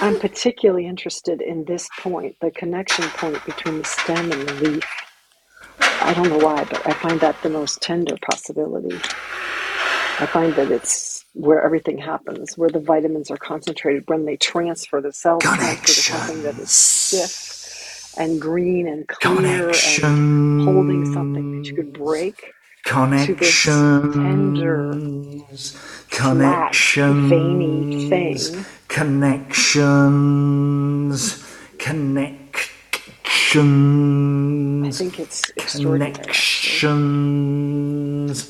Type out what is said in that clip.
I'm particularly interested in this point, the connection point between the stem and the leaf. I don't know why, but I find that the most tender possibility. I find that it's where everything happens, where the vitamins are concentrated, when they transfer, the cells transfer to something that is Connections. stiff and green and clear and holding something that you could Connections. break, to this tender, Connections. flat, veiny Connections. thing. Connections. I Connections. think it's extraordinary, actually. Connections.